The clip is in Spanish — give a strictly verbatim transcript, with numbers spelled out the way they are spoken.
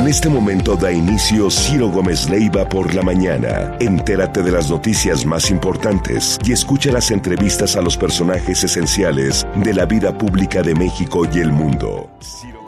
este momento da inicio Ciro Gómez Leiva por la mañana. Entérate de las noticias más importantes y escucha las entrevistas a los personajes esenciales de la vida pública de México y el mundo. Ciro